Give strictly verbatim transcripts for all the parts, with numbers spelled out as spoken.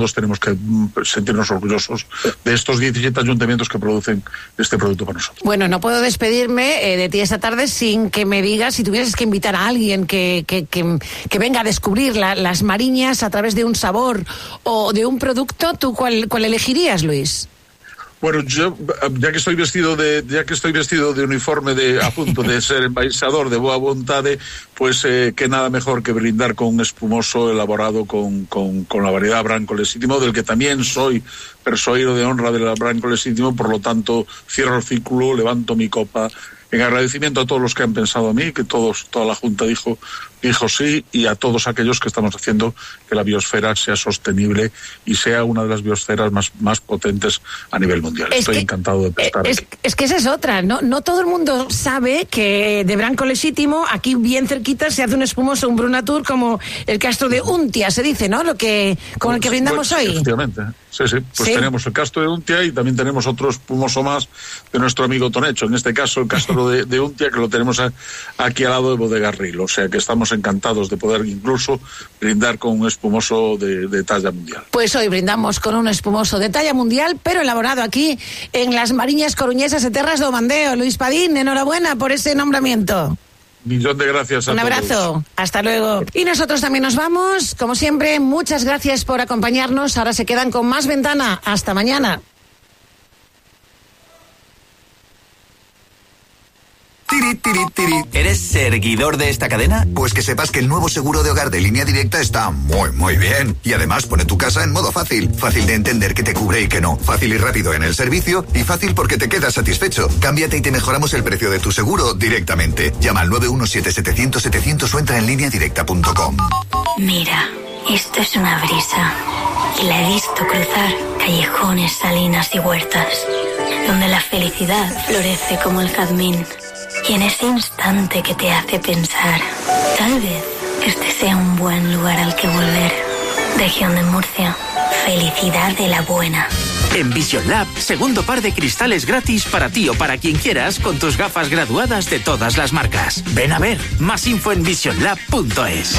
todos tenemos que sentirnos orgullosos de estos diecisiete ayuntamientos que producen este producto para nosotros. Bueno, no puedo despedirme eh, de ti esta tarde sin que me digas, si tuvieras que invitar a alguien que, que, que, que venga a descubrir la, las Mariñas a través de un sabor o de un producto, ¿tú cuál, cuál elegirías, Luis? Bueno, yo, ya que estoy vestido de, ya que estoy vestido de uniforme de, a punto de ser embaixador de boa vontade, pues eh, que nada mejor que brindar con un espumoso elaborado con, con, con la variedad Branco Legítimo, del que también soy persoeiro de honra del Branco Legítimo, por lo tanto, cierro el círculo, levanto mi copa, en agradecimiento a todos los que han pensado a mí, que todos, toda la Junta dijo, dijo sí, y a todos aquellos que estamos haciendo que la biosfera sea sostenible y sea una de las biosferas más, más potentes a nivel mundial. Es Estoy que, encantado de estar es, aquí. Es que esa es otra, ¿no? No todo el mundo sabe que de Branco Legítimo, aquí bien cerquita, se hace un espumoso, un Brunatur, como el Castro de Untia, se dice, ¿no? Lo que, con el que brindamos pues, hoy. Efectivamente, sí, sí. Pues ¿Sí? Tenemos el Castro de Untia y también tenemos otro espumoso más de nuestro amigo Tonecho, en este caso el Castro de, de Untia, que lo tenemos a, aquí al lado de Bodega Ril, o sea que estamos encantados de poder incluso brindar con un espumoso de, de talla mundial. Pues hoy brindamos con un espumoso de talla mundial, pero elaborado aquí en las Mariñas Coruñesas e Terras do Mandeo. Luis Padín, enhorabuena por ese nombramiento. Millón de gracias a Un todos. abrazo, hasta luego. Y nosotros también nos vamos, como siempre, muchas gracias por acompañarnos. Ahora se quedan con Más Ventana. Hasta mañana. Tiri, tiri, tiri. ¿Eres seguidor de esta cadena? Pues que sepas que el nuevo seguro de hogar de Línea Directa está muy, muy bien. Y además pone tu casa en modo fácil. Fácil de entender que te cubre y que no. Fácil y rápido en el servicio. Y fácil porque te quedas satisfecho. Cámbiate y te mejoramos el precio de tu seguro directamente. Llama al nueve uno siete setecientos setecientos o entra en línea directa punto com. Mira, esto es una brisa. Y la he visto cruzar callejones, salinas y huertas, donde la felicidad florece como el jazmín. Y en ese instante que te hace pensar, tal vez este sea un buen lugar al que volver. Región de Murcia, felicidad de la buena. En Vision Lab, segundo par de cristales gratis para ti o para quien quieras con tus gafas graduadas de todas las marcas. Ven a ver, más info en vision lab punto es.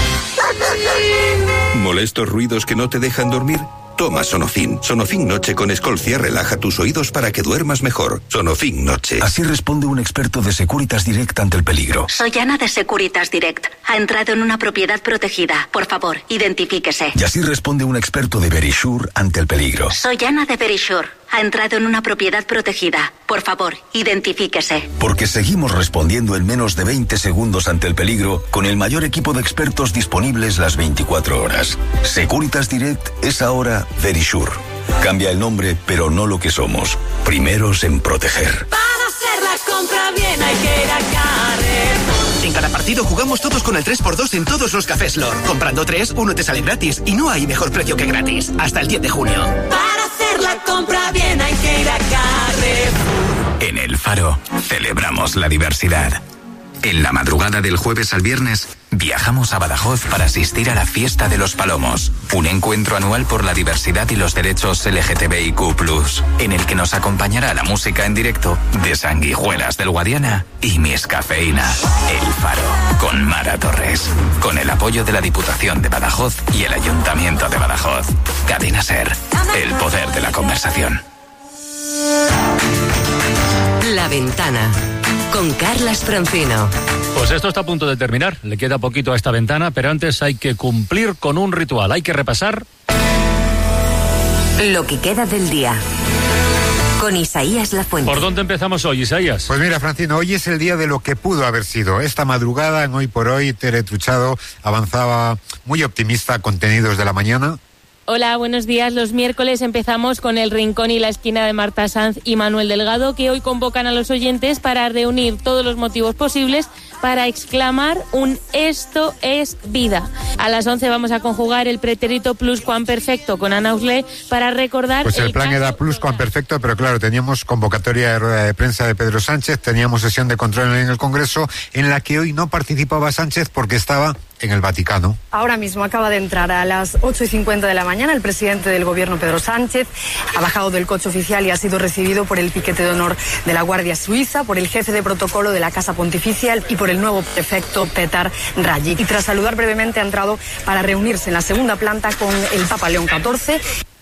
¿Molestos ruidos que no te dejan dormir? Toma Sonofin. Sonofin Noche con Escolcia relaja tus oídos para que duermas mejor. Sonofin Noche. Así responde un experto de Securitas Direct ante el peligro. Soy Ana de Securitas Direct. Ha entrado en una propiedad protegida. Por favor, identifíquese. Y así responde un experto de Verisure ante el peligro. Soy Ana de Verisure. Ha entrado en una propiedad protegida. Por favor, identifíquese. Porque seguimos respondiendo en menos de veinte segundos ante el peligro con el mayor equipo de expertos disponibles las veinticuatro horas. Securitas Direct es ahora Verisure. Cambia el nombre, pero no lo que somos. Primeros en proteger. Para hacer la compra bien hay que ir a Carrefour. En cada partido jugamos todos con el tres por dos en todos los cafés Lord. Comprando tres, uno te sale gratis. Y no hay mejor precio que gratis. Hasta el diez de junio. Para hacer la compra bien hay que ir a Carrefour. En El Faro celebramos la diversidad. En la madrugada del jueves al viernes viajamos a Badajoz para asistir a la Fiesta de los Palomos, un encuentro anual por la diversidad y los derechos L G T B I Q plus, en el que nos acompañará la música en directo de Sanguijuelas del Guadiana y Miss Cafeína. El Faro, con Mara Torres, con el apoyo de la Diputación de Badajoz y el Ayuntamiento de Badajoz. Cadena SER, el poder de la conversación. La Ventana, con Carlas Francino. Pues esto está a punto de terminar, le queda poquito a esta ventana, pero antes hay que cumplir con un ritual, hay que repasar lo que queda del día. Con Isaías Lafuente. ¿Por dónde empezamos hoy, Isaías? Pues mira, Francino, hoy es el día de lo que pudo haber sido. Esta madrugada, en Hoy por Hoy, Tere Truchado avanzaba muy optimista, contenidos de la mañana. Hola, buenos días. Los miércoles empezamos con el Rincón y la Esquina de Marta Sanz y Manuel Delgado, que hoy convocan a los oyentes para reunir todos los motivos posibles para exclamar un «Esto es vida». A las once vamos a conjugar el pretérito pluscuamperfecto con Ana Auslé para recordar... Pues el, el plan era pluscuamperfecto, pero claro, teníamos convocatoria de rueda de prensa de Pedro Sánchez, teníamos sesión de control en el Congreso, en la que hoy no participaba Sánchez porque estaba en el Vaticano. Ahora mismo acaba de entrar a las ocho y cincuenta de la mañana el presidente del gobierno, Pedro Sánchez. Ha bajado del coche oficial y ha sido recibido por el piquete de honor de la Guardia Suiza, por el jefe de protocolo de la Casa Pontificia y por el nuevo prefecto Petar Rajic. Y tras saludar brevemente ha entrado para reunirse en la segunda planta con el Papa León catorce.